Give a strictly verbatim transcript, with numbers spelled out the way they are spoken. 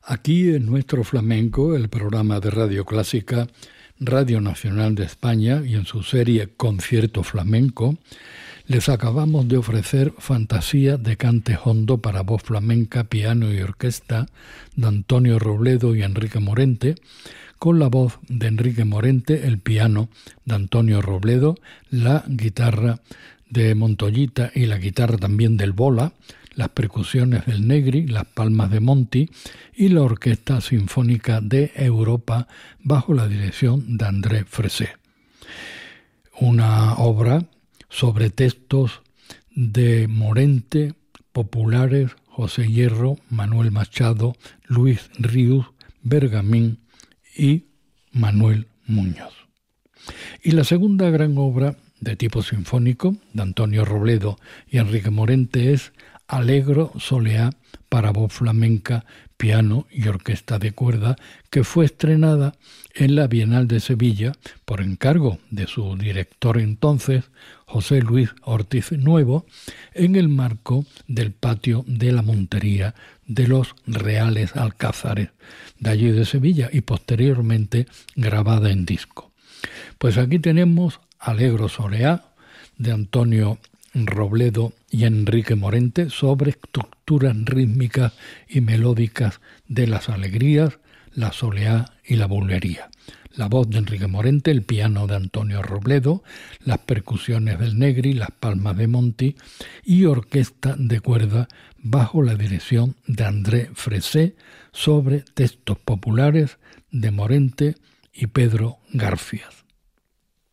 Aquí en Nuestro Flamenco, el programa de Radio Clásica, Radio Nacional de España, y en su serie Concierto Flamenco, les acabamos de ofrecer Fantasía de cante hondo para voz flamenca, piano y orquesta de Antonio Robledo y Enrique Morente, con la voz de Enrique Morente, el piano de Antonio Robledo, la guitarra de Montoyita y la guitarra también del Bola, las percusiones del Negri, las palmas de Monti y la Orquesta Sinfónica de Europa bajo la dirección de André Fresé. Una obra sobre textos de Morente, populares, José Hierro, Manuel Machado, Luis Ríos, Bergamín y Manuel Muñoz. Y la segunda gran obra de tipo sinfónico de Antonio Robledo y Enrique Morente es Allegro Soleá para voz flamenca, piano y orquesta de cuerda, que fue estrenada en la Bienal de Sevilla por encargo de su director entonces, José Luis Ortiz Nuevo, en el marco del patio de la Montería de los Reales Alcázares de allí de Sevilla y posteriormente grabada en disco. Pues aquí tenemos Allegro Soleá de Antonio Robledo y Enrique Morente sobre estructuras rítmicas y melódicas de las alegrías, la soleá y la bulería. La voz de Enrique Morente, el piano de Antonio Robledo, las percusiones del Negri, las palmas de Monti y orquesta de cuerda bajo la dirección de André Fresé sobre textos populares de Morente y Pedro Garfias.